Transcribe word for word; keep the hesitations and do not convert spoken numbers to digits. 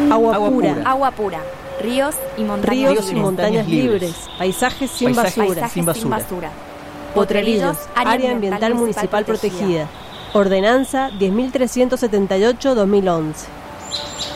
Agua, Agua pura. pura. Agua pura. Ríos y montañas Ríos libres. y montañas libres. Paisajes sin Paisajes basura. Paisajes sin basura. basura. Potrerillos, área ambiental municipal protegida. Ordenanza diez mil trescientos setenta y ocho guión dos mil once.